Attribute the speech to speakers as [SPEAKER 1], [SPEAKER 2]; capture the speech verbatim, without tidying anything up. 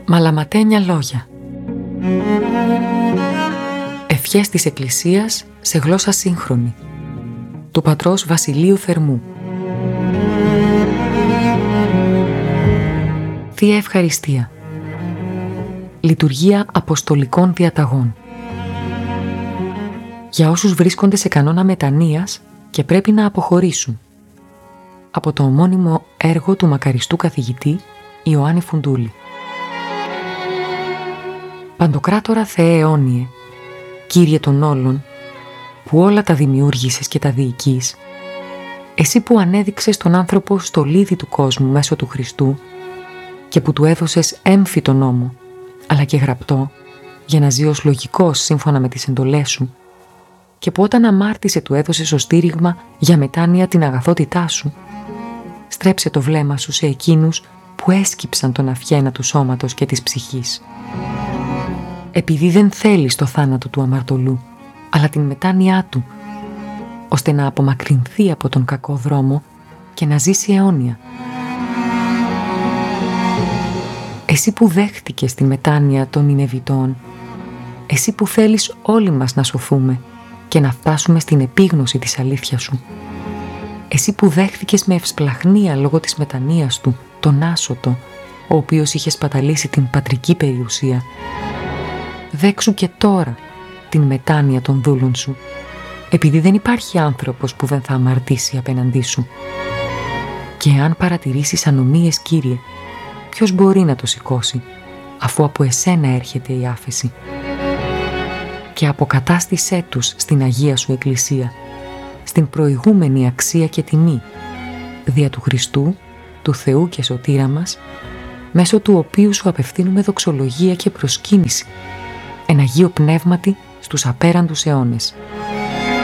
[SPEAKER 1] Μαλαματένια λόγια. Ευχές της Εκκλησίας σε γλώσσα σύγχρονη. Του πατρός Βασιλείου Θερμού. Θεία Ευχαριστία. Λειτουργία Αποστολικών Διαταγών. Για όσους βρίσκονται σε κανόνα μετανοίας και πρέπει να αποχωρήσουν. Από το ομώνυμο έργο του μακαριστού καθηγητή Ιωάννη Φουντούλη. Παντοκράτορα Θεέ αιώνιε, Κύριε των όλων, που όλα τα δημιούργησες και τα διοικείς, εσύ που ανέδειξες τον άνθρωπο στολίδι του κόσμου μέσω του Χριστού και που του έδωσες έμφυτο νόμο, αλλά και γραπτό, για να ζει ως λογικός σύμφωνα με τις εντολές σου, και που όταν αμάρτησε του έδωσες ως στήριγμα για μετάνοια την αγαθότητά σου, στρέψε το βλέμμα σου σε εκείνους που έσκυψαν τον αυγένα του σώματος και της ψυχής. Επειδή δεν θέλεις το θάνατο του αμαρτωλού, αλλά την μετάνοιά του, ώστε να απομακρυνθεί από τον κακό δρόμο και να ζήσει αιώνια. Εσύ που δέχτηκες τη μετάνοια των Νινεβιτών, εσύ που θέλεις όλοι μας να σωθούμε και να φτάσουμε στην επίγνωση της αλήθειας σου, εσύ που δέχτηκες με ευσπλαχνία λόγω της μετανοίας του τον άσωτο, ο οποίος είχε σπαταλήσει την πατρική περιουσία, δέξου και τώρα την μετάνοια των δούλων σου, επειδή δεν υπάρχει άνθρωπος που δεν θα αμαρτήσει απέναντί σου. Και αν παρατηρήσεις ανομίες, Κύριε, ποιος μπορεί να το σηκώσει, αφού από εσένα έρχεται η άφεση. Και αποκατάστησέ τους στην Αγία σου Εκκλησία, στην προηγούμενη αξία και τιμή, δια του Χριστού, του Θεού και Σωτήρα μας, μέσω του οποίου σου απευθύνουμε δοξολογία και προσκύνηση, εν Αγίο Πνεύματι στους απέραντους αιώνες.